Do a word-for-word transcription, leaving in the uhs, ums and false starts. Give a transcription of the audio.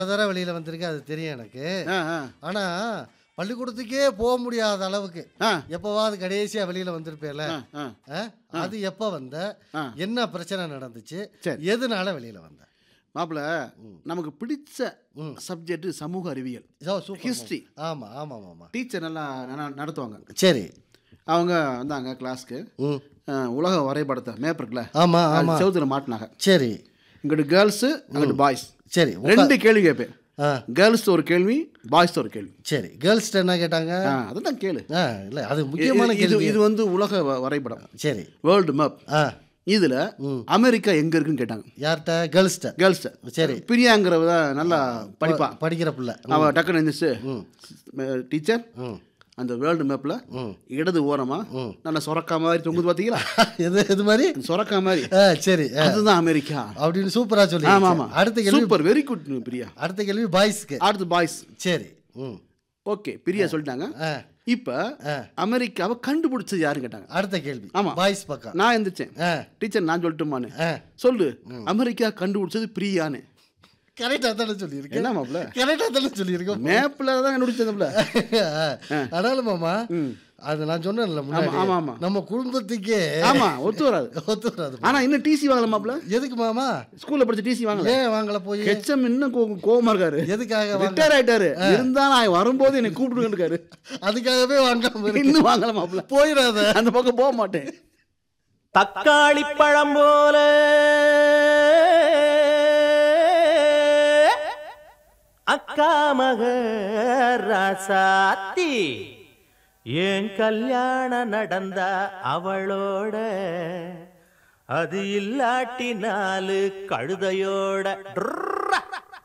தடவை வெளியில வந்திருக்கேன். அது தெரியும் எனக்கு. ஆ, ஆ. ஆனா, பள்ளிக்கூடத்துக்கே போ முடியாத அளவுக்கு ஆ. எப்பவாவது கடைசியா வெளியில வந்திருப்பேல. ஆ, ஆ. அ அது எப்ப வந்த? ஆ. என்ன பிரச்சனை நடந்துச்சு? சரி. எதனால வெளியில வந்த? மாப்பிள ம். நமக்கு பிடிச்ச ம். சப்ஜெக்ட் சமூக அறிவியல். ஓ சூப்பர். ஹிஸ்டரி. ஆமா, ஆமா, ஆமா. டீச்சர் நல்லா ந- நடத்துவாங்க. சரி. அவங்க வந்தாங்க கிளாஸ்க்கு. ம். அஹ், உலக வரைபடத்தை மேப் இருக்குல்ல, ஆமா, ஆமா. செவுத்துல மாட்டினாங்க. சரி, இங்கிட்டு கேர்ள்ஸு அங்கிட்டு பாய்ஸ். சரி. உக்கா- ரெண்டு கேள்வி கேட்பேன். ஆ, கேர்ள்ஸ் ஒரு கேள்வி, பாய்ஸ் ஒரு கேள்வி. சரி. கேர்ள்ஸ்ட்ட என்ன கேட்டாங்க? ஆ, அதுதான் கேளு. ஆ, இல்ல அது முக்கியமான இது கேள்வி. இது வந்து உலக வ- வரைபடம், சரி. World map. ஆ, இதுல ம். அமெரிக்கா எங்க இருக்குன்னு கேட்டாங்க யார்கிட்ட? கேர்ள்ஸ்ட்ட. கேர்ள்ஸ். சரி. பிரியாங்கிறவ நல்லா படிப்பா. படிக்கிற பிள்ளை. அவ டக்குன்னு இருந்துச்சு, ம். டீச்சர் ம். அந்த வேர்ல்டு மேப்ல ம். இடது ஓரமா ம். நல்லா சொரக்கா மாதிரி தொங்குது பாத்தீங்களா? எது எது மாதிரி? சொரக்கா மாதிரி, ஆ, சரி. ஆ, அதுதான் அமெரிக்கா. அப்படின்னு சூப்பரா சொல்லி. ஆமா ஆமா, அடுத்த கேள்வி. Super, very good Priya. அடுத்த கேள்வி பாய்ஸ்க்கு. அடுத்து பாய்ஸ். சரி. ம். ஓகே, பிரியா சொல்லிட்டாங்க. ஆ, இப்ப ஆ. அமெரிக்காவை கண்டுபிடிச்சது யாருன்னு கேட்டாங்க. அடுத்த கேள்வி. ஆமா. பாய்ஸ் பக்கம். நான் எந்திரிச்சேன். ஆ, டீச்சர் நான் சொல்லட்டுமான்னு. ஆ. சொல்லு, அமெரிக்கா கண்டுபிடிச்சது பிரியான்னு. கரெக்டா தானே சொல்லியிருக்கேன். என்ன மாப்ள, கரெக்டா தானே சொல்லியிருக்கோம். மேப்ல தான் கண்டுபிடிச்சதுல. அதனால மாமா, ம். அது நான் சொன்னேன்ல முன்னாடி. ஆமா, ஆமா. நம்ம குடும்பத்துக்கே ஆமா, ஒத்து வராது. ஒத்து வராது. ஆனா இன்னும் டிசி வாங்கல மாப்ள. எதுக்கு மாமா? ஸ்கூல்ல படிச்ச டிசி வாங்கல. ஏன் வாங்கல போய்? ஹெச்எம் இன்னும் கோ- கோவமா இருக்காரு. எதுக்காக வாங்க? ரிட்டையர் ஆயிட்டாரு. இருந்தா நான் வரும்போது என்னை கூப்பிட்டு இருக்காரு. அதுக்காகவே வாங்காம இருக்கு. இன்னும் வாங்கல மாப்ள. போயிடாத. அந்த பக்கம் போக மாட்டேன். தக்காளி பழம் போல அக்கா மக ராசாத்தி, ஏன் கல்யாணம் நடந்தா அவளோட, அது இல்லாட்டி நாலு கழுதையோட.